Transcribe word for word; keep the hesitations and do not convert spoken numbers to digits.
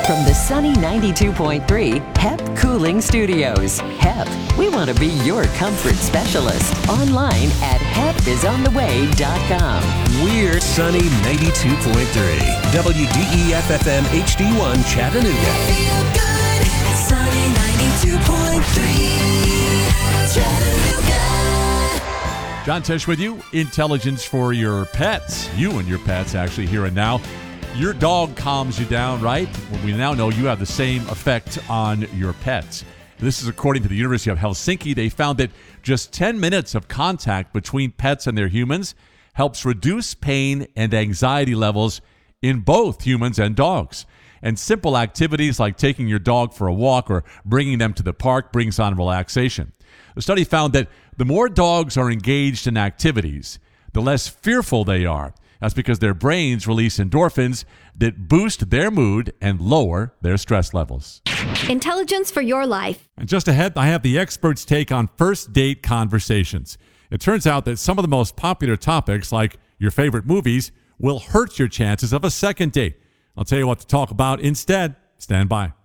From the sunny ninety-two point three H E P Cooling Studios. H E P, we want to be your comfort specialist. Online at H E P is on the way dot com. We're Sunny ninety-two point three. W D E F F M H D one Chattanooga. Feel good. Sunny ninety-two point three. Chattanooga. John Tesh with you. Intelligence for your pets. You and your pets, actually, here and now. Your dog calms you down, right? Well, we now know you have the same effect on your pets. This is according to the University of Helsinki. They found that just ten minutes of contact between pets and their humans helps reduce pain and anxiety levels in both humans and dogs. And simple activities like taking your dog for a walk or bringing them to the park brings on relaxation. The study found that the more dogs are engaged in activities, the less fearful they are. That's because their brains release endorphins that boost their mood and lower their stress levels. Intelligence for your life. And just ahead, I have the experts' take on first date conversations. It turns out that some of the most popular topics, like your favorite movies, will hurt your chances of a second date. I'll tell you what to talk about instead. Stand by.